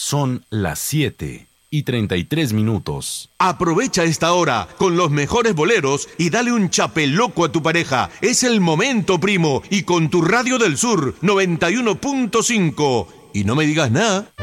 Son las 7:33. Aprovecha esta hora con los mejores boleros y dale un chapeloco a tu pareja. Es el momento, primo. Y con tu Radio del Sur 91.5. Y no me digas nada.